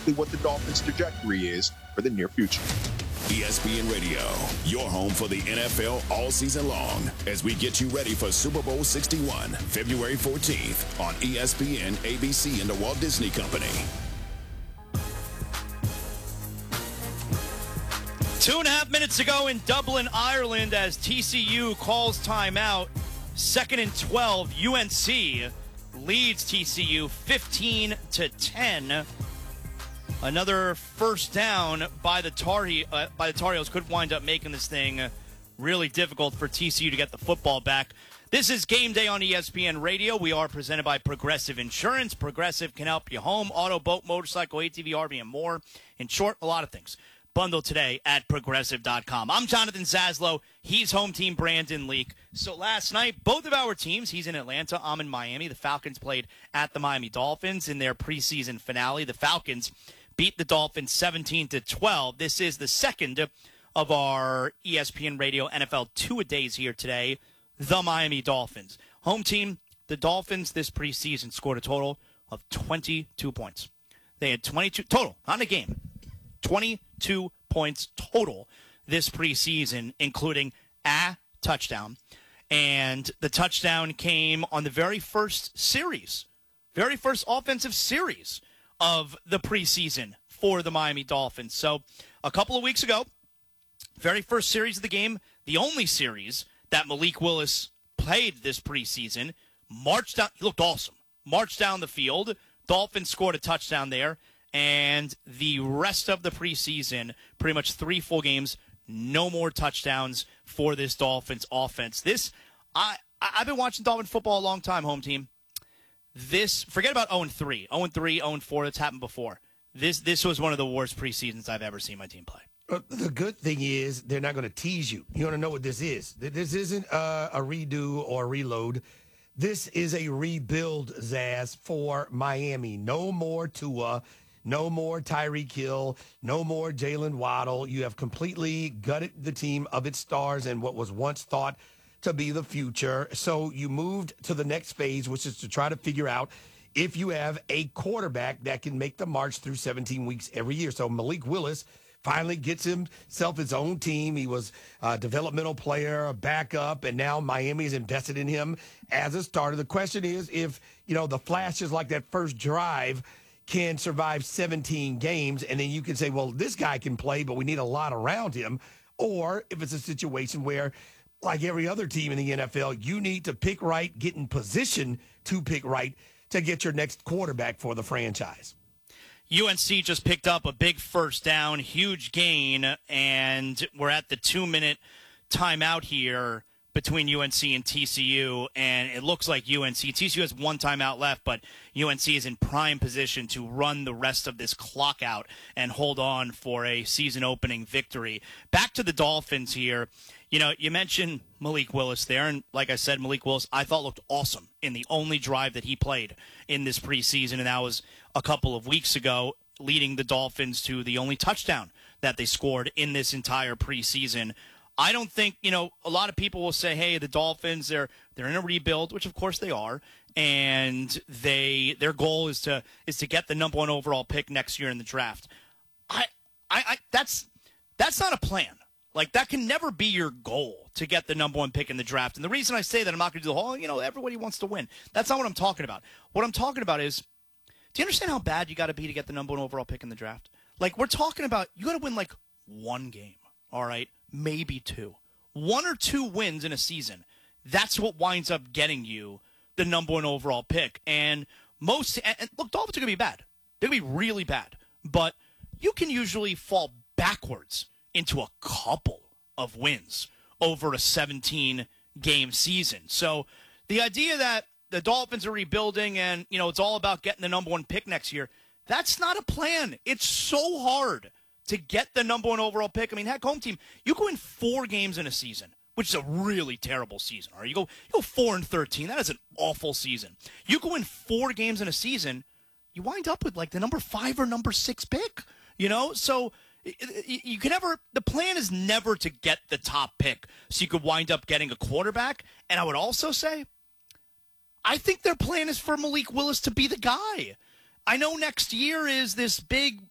exactly what the Dolphins' trajectory is for the near future. ESPN Radio, your home for the NFL all season long, as we get you ready for Super Bowl 61, February 14th on ESPN, ABC, and the Walt Disney Company. 2.5 minutes ago in Dublin, Ireland, as TCU calls timeout. 2nd and 12, UNC leads TCU 15-10. Another first down by the Tar Heels could wind up making this thing really difficult for TCU to get the football back. This is Game Day on ESPN Radio. We are presented by Progressive Insurance. Progressive can help you home, auto, boat, motorcycle, ATV, RV, and more. In short, a lot of things. Bundle today at Progressive.com. I'm Jonathan Zaslow. He's home team Brandon Leak. So last night, both of our teams, he's in Atlanta, I'm in Miami. The Falcons played at the Miami Dolphins in their preseason finale. The Falcons beat the Dolphins 17-12. This is the second of our ESPN Radio NFL two-a-days here today, the Miami Dolphins. Home team, the Dolphins this preseason scored a total of 22 points. They had 22 total, not in a game. 22 points total this preseason, including a touchdown. And the touchdown came on the very first offensive series of the preseason for the Miami Dolphins. So a couple of weeks ago, very first series of the game, the only series that Malik Willis played this preseason, marched down, he looked awesome, marched down the field. Dolphins scored a touchdown there. And the rest of the preseason, pretty much 3 full games, no more touchdowns for this Dolphins offense. I've been watching Dolphin football a long time, home team. Forget about 0-3, 0-3, 0-4, that's happened before. This was one of the worst preseasons I've ever seen my team play. The good thing is they're not going to tease you. You want to know what this is. This isn't a redo or a reload. This is a rebuild, Zaz, for Miami. No more Tua. No more Tyreek Hill. No more Jalen Waddle. You have completely gutted the team of its stars and what was once thought to be the future. So you moved to the next phase, which is to try to figure out if you have a quarterback that can make the march through 17 weeks every year. So Malik Willis finally gets himself his own team. He was a developmental player, a backup, and now Miami's invested in him as a starter. The question is if, the flashes like that first drive can survive 17 games, and then you can say, well, this guy can play, but we need a lot around him. Or if it's a situation where, like every other team in the NFL, you need to pick right, get in position to pick right to get your next quarterback for the franchise. UNC just picked up a big first down, huge gain, and we're at the 2-minute timeout here between UNC and TCU, and it looks like TCU has one timeout left, but UNC is in prime position to run the rest of this clock out and hold on for a season-opening victory. Back to the Dolphins here. You mentioned Malik Willis there, and like I said, Malik Willis I thought looked awesome in the only drive that he played in this preseason, and that was a couple of weeks ago, leading the Dolphins to the only touchdown that they scored in this entire preseason. I don't think, a lot of people will say, hey, the Dolphins, they're in a rebuild, which of course they are, and their goal is to get the number 1 overall pick next year in the draft. That's not a plan. Like, that can never be your goal, to get the number 1 pick in the draft. And the reason I say that, I'm not going to do the whole, everybody wants to win. That's not what I'm talking about. What I'm talking about is, do you understand how bad you got to be to get the number 1 overall pick in the draft? Like, we're talking about, you got to win, like, 1 game, all right? Maybe 2. 1 or 2 wins in a season. That's what winds up getting you the number 1 overall pick. And look, Dolphins are going to be bad. They're going to be really bad. But you can usually fall backwards into a couple of wins over a 17-game season. So the idea that the Dolphins are rebuilding and, it's all about getting the number 1 pick next year, that's not a plan. It's so hard to get the number 1 overall pick. I mean, heck, home team, you go in 4 games in a season, which is a really terrible season. All right, you go 4-13. That is an awful season. You go in 4 games in a season, you wind up with like the number 5 or number 6 pick. So you can never. The plan is never to get the top pick, so you could wind up getting a quarterback. And I would also say, I think their plan is for Malik Willis to be the guy. I know next year is this big